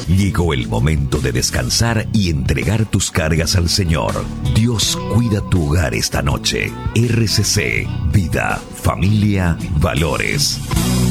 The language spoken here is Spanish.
Llegó el momento de descansar y entregar tus cargas al Señor. Dios cuida tu hogar esta noche. RCC, vida, familia, valores.